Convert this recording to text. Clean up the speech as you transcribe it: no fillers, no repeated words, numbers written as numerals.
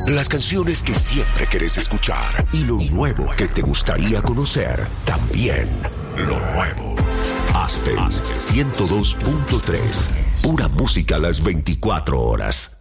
Las canciones que siempre querés escuchar y lo nuevo que te gustaría conocer. También lo nuevo. Aspen 102.3. Pura música a las 24 horas.